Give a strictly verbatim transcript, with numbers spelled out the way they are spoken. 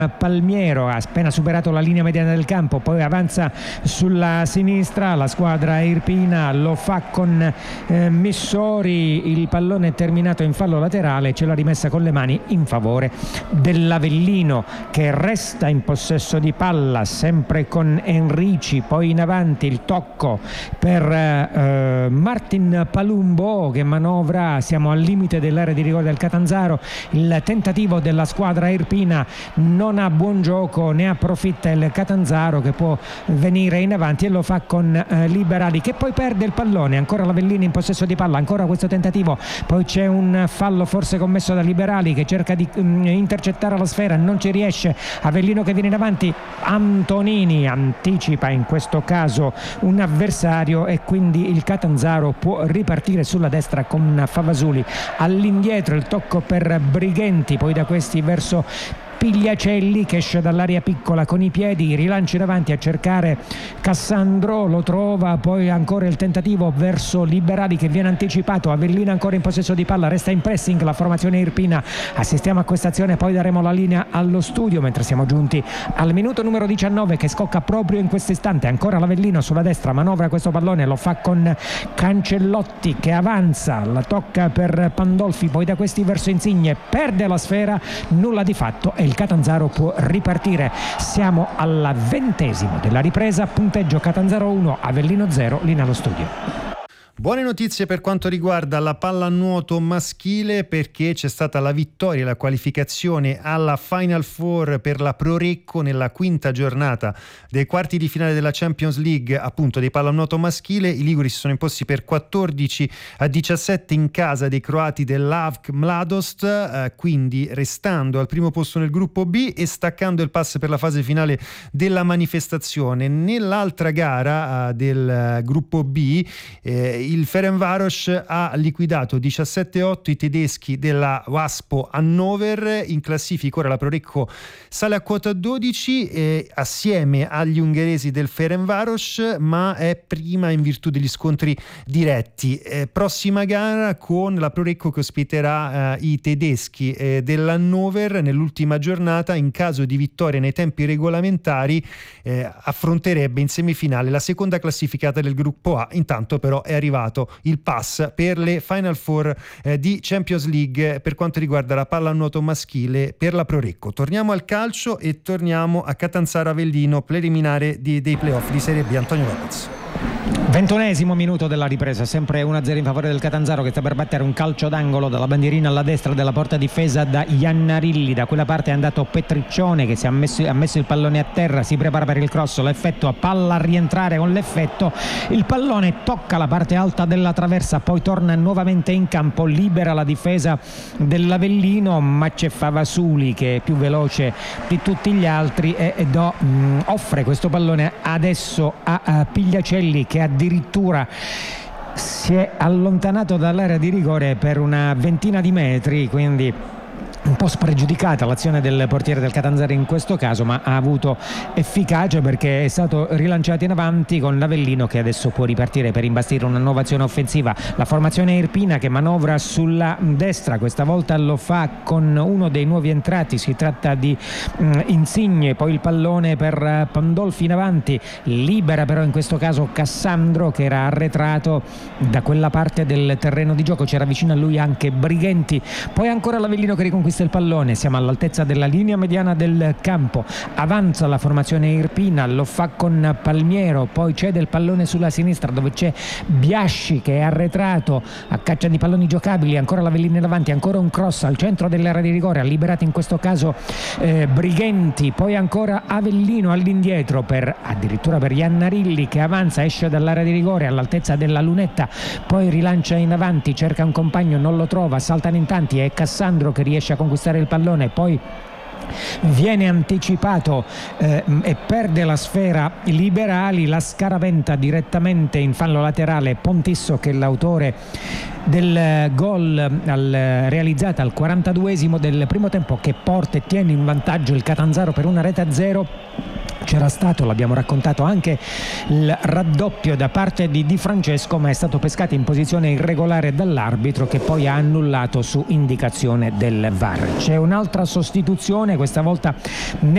Palmiero, ha appena superato la linea mediana del campo, poi avanza sulla sinistra, la squadra irpina lo fa con eh, Missori, il pallone è terminato in fallo laterale, ce l'ha rimessa con le mani in favore dell'Avellino, che resta in possesso di palla sempre con Enrici, poi in avanti il tocco per eh, Martin Palumbo che manovra, siamo al limite dell'area di rigore del Catanzaro, il tentativo della squadra irpina non ha buon gioco, ne approfitta il Catanzaro che può venire in avanti e lo fa con eh, Liberali, che poi perde il pallone, ancora l'Avellino in possesso di palla, ancora questo tentativo, poi c'è un fallo forse commesso da Liberali che cerca di mh, intercettare la sfera, non ci riesce, Avellino che viene in avanti, Antonini anticipa in questo caso un avversario e quindi il Catanzaro può ripartire sulla destra con Favasuli, all'indietro il tocco per Brighenti, poi da questi verso Pigliacelli che esce dall'area piccola con i piedi, rilancia in avanti a cercare Cassandro, lo trova, poi ancora il tentativo verso Liberali che viene anticipato, Avellino ancora in possesso di palla, resta in pressing la formazione irpina, assistiamo a questa azione, poi daremo la linea allo studio mentre siamo giunti al minuto numero diciannove che scocca proprio in questo istante, ancora l'Avellino sulla destra, manovra questo pallone, lo fa con Cancellotti che avanza, la tocca per Pandolfi, poi da questi verso Insigne, perde la sfera, nulla di fatto e il Catanzaro può ripartire. Siamo al ventesimo della ripresa, punteggio Catanzaro uno, Avellino zero, linea allo studio. Buone notizie per quanto riguarda la pallanuoto maschile, perché c'è stata la vittoria e la qualificazione alla Final Four per la Prorecco nella quinta giornata dei quarti di finale della Champions League appunto dei pallanuoto maschile. I liguri si sono imposti per quattordici a diciassette in casa dei croati dell'Avk Mladost, eh, quindi restando al primo posto nel gruppo B e staccando il pass per la fase finale della manifestazione. Nell'altra gara eh, del eh, gruppo B eh, il Ferencváros ha liquidato diciassette a otto i tedeschi della Waspo Hannover. In classifica ora la Prorecco sale a quota dodici eh, assieme agli ungheresi del Ferencváros, ma è prima in virtù degli scontri diretti. Eh, prossima gara con la Prorecco che ospiterà eh, i tedeschi eh, dell'Hannover nell'ultima giornata. In caso di vittoria nei tempi regolamentari eh, affronterebbe in semifinale la seconda classificata del gruppo A. Intanto però è arrivato il pass per le Final Four eh, di Champions League per quanto riguarda la pallanuoto maschile per la Prorecco. Torniamo al calcio e torniamo a Catanzaro Avellino, preliminare di, dei playoff di Serie B. Antonio Lopez. Ventunesimo minuto della ripresa, sempre uno a zero in favore del Catanzaro che sta per battere un calcio d'angolo dalla bandierina alla destra della porta difesa da Iannarilli. Da quella parte è andato Petriccione che si è messo, ha messo il pallone a terra, si prepara per il cross, l'effetto a palla a rientrare con l'effetto, il pallone tocca la parte alta della traversa, poi torna nuovamente in campo, libera la difesa dell'Avellino, ma c'è Favasuli che è più veloce di tutti gli altri e, e do, mh, offre questo pallone adesso a, a Pigliacelli che addirittura si è allontanato dall'area di rigore per una ventina di metri, quindi un po' spregiudicata l'azione del portiere del Catanzaro in questo caso, ma ha avuto efficacia perché è stato rilanciato in avanti con l'Avellino che adesso può ripartire per imbastire una nuova azione offensiva. La formazione irpina che manovra sulla destra, questa volta lo fa con uno dei nuovi entrati, si tratta di mh, Insigne, poi il pallone per Pandolfi in avanti, libera però in questo caso Cassandro che era arretrato da quella parte del terreno di gioco, c'era vicino a lui anche Brighenti, poi ancora l'Avellino che riconquista il pallone, siamo all'altezza della linea mediana del campo, avanza la formazione irpina, lo fa con Palmiero, poi cede il pallone sulla sinistra dove c'è Biasci che è arretrato a caccia di palloni giocabili, ancora l'Avellino in avanti, ancora un cross al centro dell'area di rigore, ha liberato in questo caso eh, Brighenti, poi ancora Avellino all'indietro per addirittura per Iannarilli che avanza, esce dall'area di rigore all'altezza della lunetta, poi rilancia in avanti, cerca un compagno, non lo trova, saltano in tanti, è Cassandro che riesce a conquistare il pallone, poi viene anticipato eh, e perde la sfera Liberali, la scaraventa direttamente in fallo laterale Pontisso che è l'autore del gol al, realizzato al quarantaduesimo del primo tempo, che porta e tiene in vantaggio il Catanzaro per una rete a zero. C'era stato, l'abbiamo raccontato, anche il raddoppio da parte di Di Francesco, ma è stato pescato in posizione irregolare dall'arbitro che poi ha annullato su indicazione del V A R. C'è un'altra sostituzione, questa volta